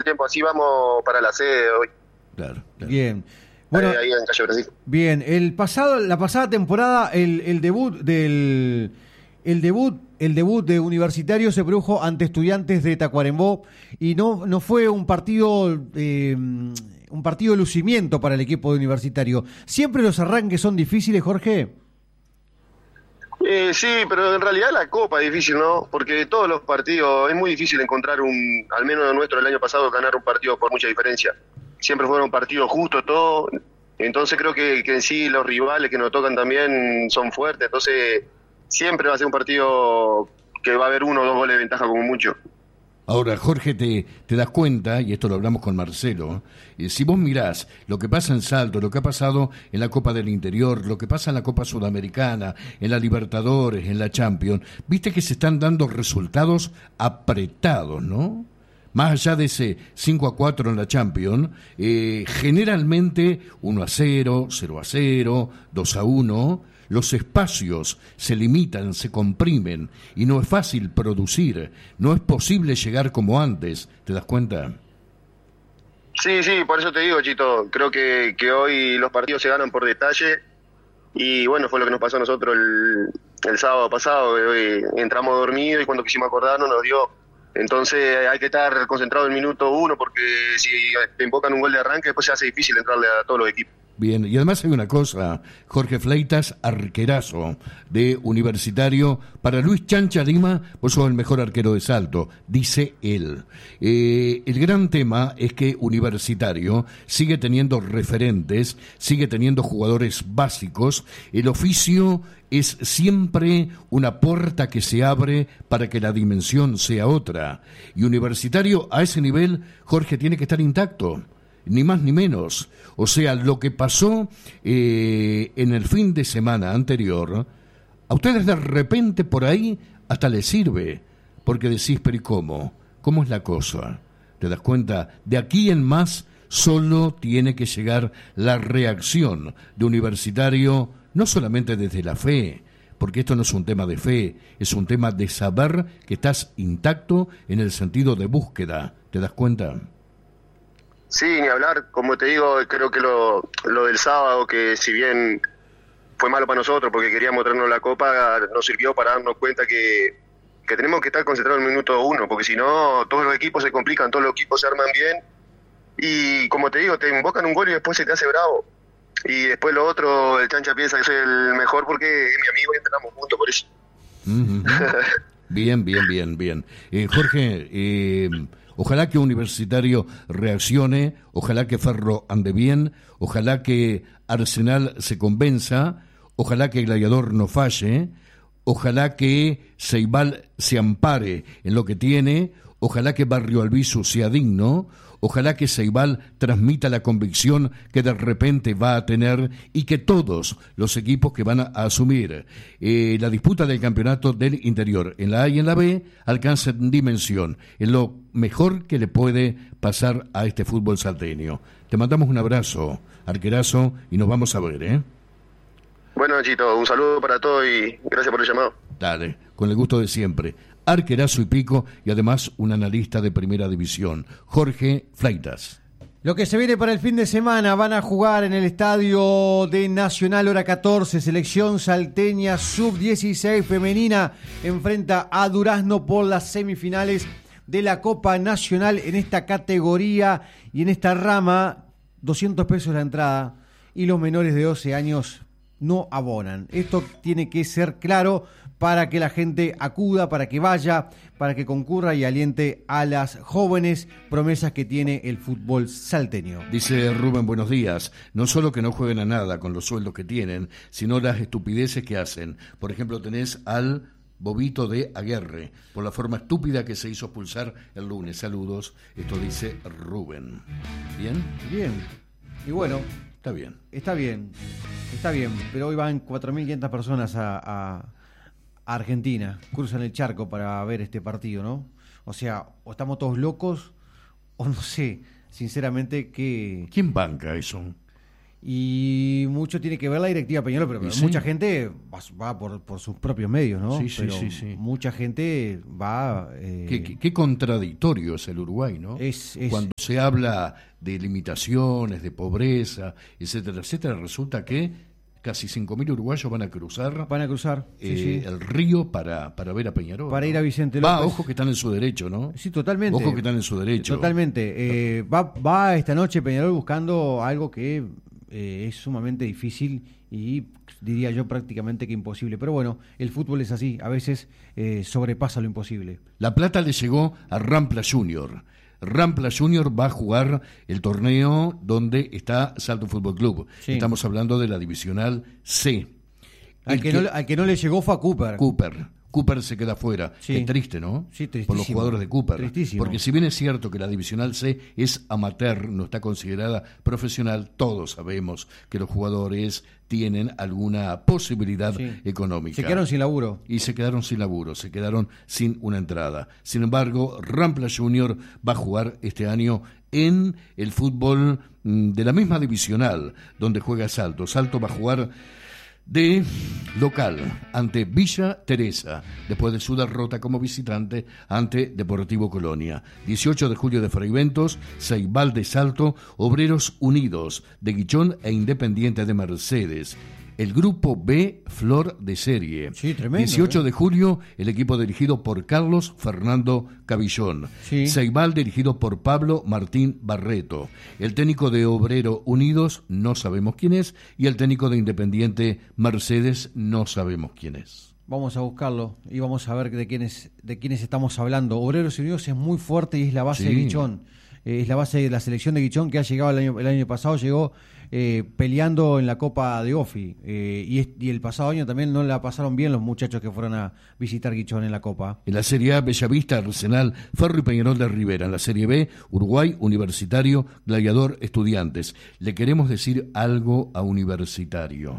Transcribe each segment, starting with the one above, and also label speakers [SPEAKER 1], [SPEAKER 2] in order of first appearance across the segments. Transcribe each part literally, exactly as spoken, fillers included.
[SPEAKER 1] tiempo, así vamos para la sede hoy.
[SPEAKER 2] Claro, claro.
[SPEAKER 3] Bien. Bueno,
[SPEAKER 1] ahí, ahí en Calle Brasil.
[SPEAKER 3] Bien, el pasado, la pasada temporada, el, el debut del el debut, el debut de Universitario se produjo ante Estudiantes de Tacuarembó y no, no fue un partido eh, un partido de lucimiento para el equipo de Universitario. ¿Siempre los arranques son difíciles, Jorge?
[SPEAKER 1] Eh, sí, pero en realidad la Copa es difícil, ¿no? Porque todos los partidos, es muy difícil encontrar un, al menos nuestro el año pasado, ganar un partido por mucha diferencia. Siempre fueron partidos justos, todo. Entonces creo que, que en sí los rivales que nos tocan también son fuertes. Entonces siempre va a ser un partido que va a haber uno o dos goles de ventaja como mucho.
[SPEAKER 2] Ahora, Jorge, te, te das cuenta, y esto lo hablamos con Marcelo, eh, si vos mirás lo que pasa en Salto, lo que ha pasado en la Copa del Interior, lo que pasa en la Copa Sudamericana, en la Libertadores, en la Champions, viste que se están dando resultados apretados, ¿no? Más allá de ese cinco a cuatro en la Champions, eh, generalmente uno a cero, cero a cero, dos a uno... Los espacios se limitan, se comprimen y no es fácil producir, no es posible llegar como antes, ¿te das cuenta?
[SPEAKER 1] Sí, sí, por eso te digo, Chito, creo que, que hoy los partidos se ganan por detalle y bueno, fue lo que nos pasó a nosotros el, el sábado pasado, hoy entramos dormidos y cuando quisimos acordarnos nos dio, entonces hay que estar concentrado en el minuto uno porque si te invocan un gol de arranque después se hace difícil entrarle a todos los equipos.
[SPEAKER 2] Bien, y además hay una cosa, Jorge Fleitas, arquerazo de Universitario. Para Luis Chancha Lima, vos sos el mejor arquero de Salto, dice él. Eh, el gran tema es que Universitario sigue teniendo referentes, sigue teniendo jugadores básicos. El oficio es siempre una puerta que se abre para que la dimensión sea otra. Y Universitario a ese nivel, Jorge, tiene que estar intacto. Ni más ni menos. O sea, lo que pasó eh, en el fin de semana anterior, a ustedes de repente por ahí hasta les sirve, porque decís, pero ¿y cómo? ¿Cómo es la cosa? ¿Te das cuenta? De aquí en más solo tiene que llegar la reacción de Universitario, no solamente desde la fe, porque esto no es un tema de fe, es un tema de saber que estás intacto en el sentido de búsqueda. ¿Te das cuenta?
[SPEAKER 1] Sí, ni hablar, como te digo, creo que lo, lo del sábado, que si bien fue malo para nosotros porque queríamos traernos la copa, nos sirvió para darnos cuenta que, que tenemos que estar concentrados en el minuto uno, porque si no, todos los equipos se complican, todos los equipos se arman bien, y como te digo, te invocan un gol y después se te hace bravo, y después lo otro, el Chancha piensa que soy el mejor porque es mi amigo y entrenamos juntos por eso.
[SPEAKER 2] Uh-huh. Bien, bien, bien, bien. Eh, Jorge, eh... ojalá que Universitario reaccione, ojalá que Ferro ande bien, ojalá que Arsenal se convenza, ojalá que Gladiador no falle, ojalá que Ceibal se ampare en lo que tiene, ojalá que Barrio Albizu sea digno, ojalá que Ceibal transmita la convicción que de repente va a tener y que todos los equipos que van a asumir eh, la disputa del campeonato del interior en la A y en la B alcancen dimensión, en lo mejor que le puede pasar a este fútbol salteño. Te mandamos un abrazo, arquerazo, y nos vamos a ver, ¿eh?
[SPEAKER 1] Bueno, Chito, un saludo para todos y gracias por el llamado.
[SPEAKER 2] Dale, con el gusto de siempre. Arquerazo y pico, y además un analista de primera división, Jorge Fleitas.
[SPEAKER 3] Lo que se viene para el fin de semana, van a jugar en el estadio de Nacional hora catorce, selección salteña sub dieciséis femenina enfrenta a Durazno por las semifinales de la Copa Nacional en esta categoría y en esta rama, doscientos pesos la entrada y los menores de doce años no abonan. Esto tiene que ser claro para que la gente acuda, para que vaya, para que concurra y aliente a las jóvenes promesas que tiene el fútbol salteño.
[SPEAKER 2] Dice Rubén, buenos días. No solo que no jueguen a nada con los sueldos que tienen, sino las estupideces que hacen. Por ejemplo, tenés al Bobito de Aguerre, por la forma estúpida que se hizo expulsar el lunes. Saludos. Esto dice Rubén. ¿Bien?
[SPEAKER 3] Bien. Y bueno,
[SPEAKER 2] está bien.
[SPEAKER 3] Está bien. Está bien. Pero hoy van cuatro mil quinientas personas a... a... Argentina, cruzan el charco para ver este partido, ¿no? O sea, o estamos todos locos, o no sé, sinceramente, que...
[SPEAKER 2] ¿Quién banca eso?
[SPEAKER 3] Y mucho tiene que ver la directiva Peñarol, pero, pero
[SPEAKER 2] sí.
[SPEAKER 3] mucha gente va, va por, por sus propios medios, ¿no?
[SPEAKER 2] Sí, sí,
[SPEAKER 3] pero
[SPEAKER 2] sí, sí.
[SPEAKER 3] Mucha gente va... Eh,
[SPEAKER 2] Qué, qué, qué contradictorio es el Uruguay, ¿no?
[SPEAKER 3] Es, es...
[SPEAKER 2] Cuando se habla de limitaciones, de pobreza, etcétera, etcétera, resulta que casi cinco mil uruguayos van a cruzar,
[SPEAKER 3] van a cruzar
[SPEAKER 2] eh,
[SPEAKER 3] sí, sí.
[SPEAKER 2] el río para, para ver a Peñarol.
[SPEAKER 3] Para
[SPEAKER 2] ¿no?
[SPEAKER 3] ir a Vicente López.
[SPEAKER 2] Va, ojo que están en su derecho, ¿no?
[SPEAKER 3] Sí, totalmente.
[SPEAKER 2] Ojo que están en su derecho.
[SPEAKER 3] Totalmente. Eh, va, va esta noche Peñarol buscando algo que eh, es sumamente difícil y diría yo prácticamente que imposible. Pero bueno, el fútbol es así, a veces eh, sobrepasa lo imposible.
[SPEAKER 2] La plata le llegó a Rampla Junior. Rampla Junior va a jugar el torneo donde está Salto Fútbol Club.
[SPEAKER 3] Sí.
[SPEAKER 2] Estamos hablando de la divisional C.
[SPEAKER 3] Al que, que, no, al que no le llegó fue a Cooper.
[SPEAKER 2] Cooper. Cooper se queda fuera.
[SPEAKER 3] Sí.
[SPEAKER 2] Qué triste, ¿no?
[SPEAKER 3] Sí, tristísimo.
[SPEAKER 2] Por los jugadores de Cooper.
[SPEAKER 3] Tristísimo.
[SPEAKER 2] Porque si bien es cierto que la divisional C es amateur, no está considerada profesional, todos sabemos que los jugadores tienen alguna posibilidad
[SPEAKER 3] sí.
[SPEAKER 2] económica.
[SPEAKER 3] Se quedaron sin laburo.
[SPEAKER 2] Y se quedaron sin laburo, se quedaron sin una entrada. Sin embargo, Rampla Junior va a jugar este año en el fútbol de la misma divisional donde juega Salto. Salto va a jugar de local ante Villa Teresa, después de su derrota como visitante ante Deportivo Colonia. dieciocho de julio de Fraiventos, Ceibal de Salto, Obreros Unidos de Guichón e Independiente de Mercedes. El grupo B, Flor de Serie.
[SPEAKER 3] Sí, tremendo.
[SPEAKER 2] dieciocho
[SPEAKER 3] ¿eh?
[SPEAKER 2] de julio, el equipo dirigido por Carlos Fernando Cabillón.
[SPEAKER 3] Sí.
[SPEAKER 2] Ceibal dirigido por Pablo Martín Barreto. El técnico de Obrero Unidos, no sabemos quién es. Y el técnico de Independiente Mercedes, no sabemos quién es.
[SPEAKER 3] Vamos a buscarlo y vamos a ver de quiénes, de quiénes estamos hablando. Obreros Unidos es muy fuerte y es la base
[SPEAKER 2] Sí.
[SPEAKER 3] de Guichón. Eh, es la base de la selección de Guichón que ha llegado el año, el año pasado, llegó eh, peleando en la Copa de Ofi. Eh, y, es, y el pasado año también no la pasaron bien los muchachos que fueron a visitar Guichón en la Copa.
[SPEAKER 2] En la Serie A, Bellavista, Arsenal, Ferro y Peñarol de Rivera. En la Serie B, Uruguay, Universitario, Gladiador, Estudiantes. Le queremos decir algo a Universitario.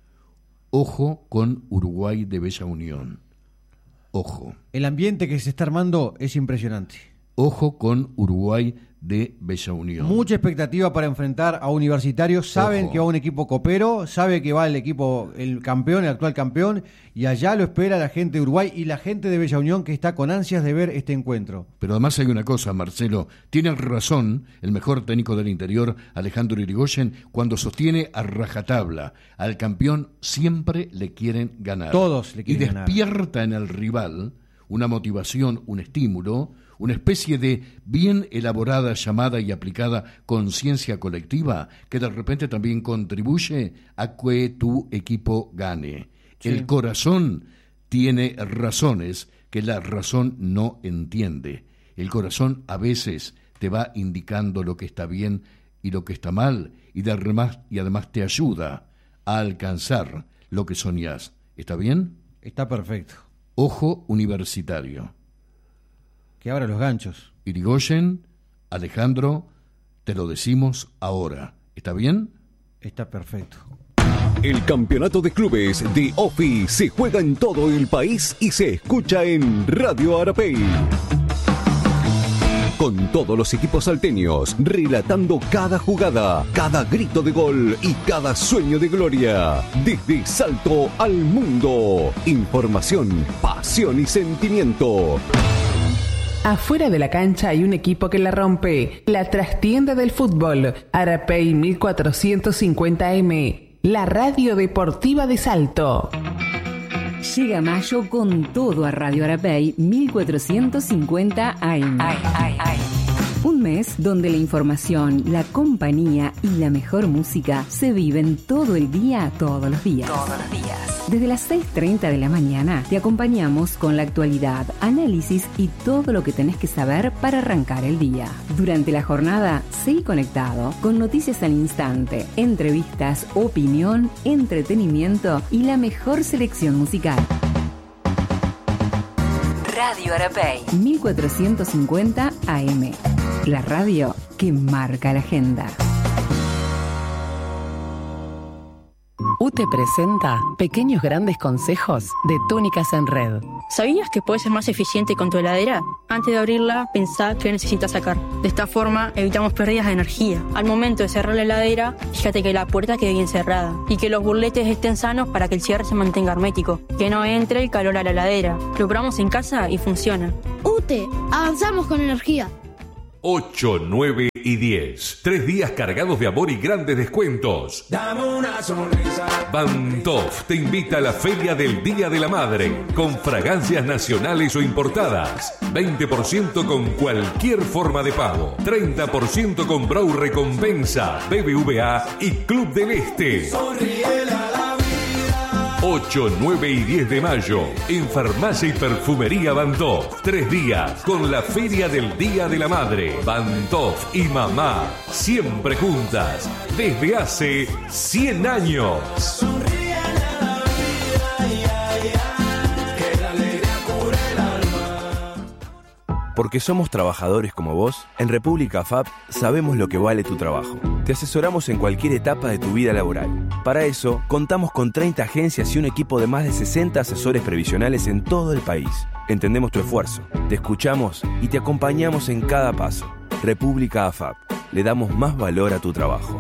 [SPEAKER 2] Ojo con Uruguay de Bella Unión. Ojo.
[SPEAKER 3] El ambiente que se está armando es impresionante.
[SPEAKER 2] Ojo con Uruguay de Bella Unión.
[SPEAKER 3] Mucha expectativa para enfrentar a Universitario. Saben
[SPEAKER 2] Ojo.
[SPEAKER 3] que va un equipo copero, sabe que va el equipo, el campeón, el actual campeón, y allá lo espera la gente de Uruguay y la gente de Bella Unión que está con ansias de ver este encuentro.
[SPEAKER 2] Pero además hay una cosa, Marcelo, tiene razón el mejor técnico del interior, Alejandro Irigoyen, cuando sostiene a rajatabla al campeón siempre le quieren ganar.
[SPEAKER 3] Todos le quieren
[SPEAKER 2] y
[SPEAKER 3] ganar.
[SPEAKER 2] despierta en el rival una motivación, un estímulo, una especie de bien elaborada, llamada y aplicada conciencia colectiva que de repente también contribuye a que tu equipo gane.
[SPEAKER 3] Sí.
[SPEAKER 2] El corazón tiene razones que la razón no entiende. El corazón a veces te va indicando lo que está bien y lo que está mal y, de además, y además te ayuda a alcanzar lo que soñás. ¿Está bien?
[SPEAKER 3] Está perfecto.
[SPEAKER 2] Ojo Universitario.
[SPEAKER 3] Que abra los ganchos.
[SPEAKER 2] Irigoyen, Alejandro, te lo decimos ahora. ¿Está bien?
[SPEAKER 3] Está perfecto.
[SPEAKER 4] El campeonato de clubes de Ofi se juega en todo el país y se escucha en Radio Arapey. Con todos los equipos salteños, relatando cada jugada, cada grito de gol y cada sueño de gloria. Desde Salto al mundo. Información, pasión y sentimiento.
[SPEAKER 5] Afuera de la cancha hay un equipo que la rompe. La trastienda del fútbol. Arapey mil cuatrocientos cincuenta eme. La radio deportiva de Salto.
[SPEAKER 6] Llega mayo con todo a Radio Arapey mil cuatrocientos cincuenta A M.
[SPEAKER 5] Ay, ay, ay.
[SPEAKER 6] Un mes donde la información, la compañía y la mejor música se viven todo el día, todos los días.
[SPEAKER 5] Todos los días.
[SPEAKER 6] Desde las seis treinta de la mañana te acompañamos con la actualidad, análisis y todo lo que tenés que saber para arrancar el día. Durante la jornada, seguí conectado con noticias al instante, entrevistas, opinión, entretenimiento y la mejor selección musical.
[SPEAKER 5] Radio Arapey
[SPEAKER 6] mil cuatrocientos cincuenta A M. La radio que marca la agenda.
[SPEAKER 5] U
[SPEAKER 7] UTE presenta pequeños grandes consejos de Túnicas en Red.
[SPEAKER 8] ¿Sabías que puedes ser más eficiente con tu heladera? Antes de abrirla, pensá qué necesitas sacar. De esta forma, evitamos pérdidas de energía. Al momento de cerrar la heladera, fíjate que la puerta quede bien cerrada y que los burletes estén sanos para que el cierre se mantenga hermético. Que no entre el calor a la heladera. Lo probamos en casa y funciona.
[SPEAKER 9] UTE, avanzamos con energía.
[SPEAKER 10] ocho, nueve y diez. Tres días cargados de amor y grandes descuentos.
[SPEAKER 11] Dame una sonrisa.
[SPEAKER 10] Bantof te invita a la Feria del Día de la Madre con fragancias nacionales o importadas. veinte por ciento con cualquier forma de pago. treinta por ciento con Brau Recompensa, B B V A y Club del Este.
[SPEAKER 11] Sonríele a la vida.
[SPEAKER 10] ocho, nueve y diez de mayo en Farmacia y Perfumería Bantof. Tres días con la Feria del Día de la Madre. Bantof y mamá siempre juntas desde hace cien años.
[SPEAKER 11] Sonríele a la vida, ya, ya, que la alegría cura el alma.
[SPEAKER 12] Porque somos trabajadores como vos, en República F A P sabemos lo que vale tu trabajo. Te asesoramos en cualquier etapa de tu vida laboral. Para eso, contamos con treinta agencias y un equipo de más de sesenta asesores previsionales en todo el país. Entendemos tu esfuerzo, te escuchamos y te acompañamos en cada paso. República F A P. Le damos más valor a tu trabajo.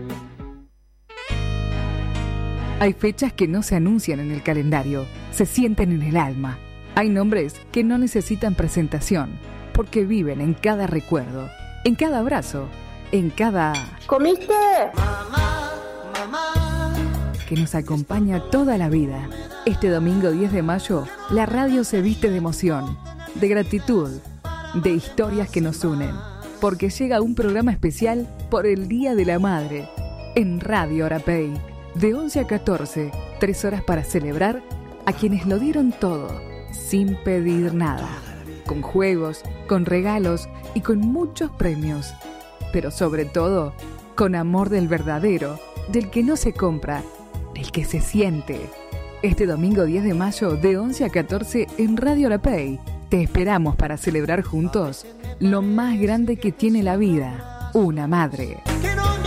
[SPEAKER 13] Hay fechas que no se anuncian en el calendario, se sienten en el alma. Hay nombres que no necesitan presentación, porque viven en cada recuerdo, en cada abrazo, en cada...
[SPEAKER 9] ¿Comiste?
[SPEAKER 11] Mamá, mamá.
[SPEAKER 13] Que nos acompaña toda la vida. Este domingo diez de mayo, la radio se viste de emoción, de gratitud, de historias que nos unen, porque llega un programa especial por el Día de la Madre, en Radio Arapey, de once a catorce, tres horas para celebrar a quienes lo dieron todo, sin pedir nada, con juegos, con regalos y con muchos premios, pero sobre todo, con amor del verdadero, del que no se compra, del que se siente. Este domingo diez de mayo, de once a catorce, en Radio Arapey, te esperamos para celebrar juntos lo más grande que tiene la vida, una madre.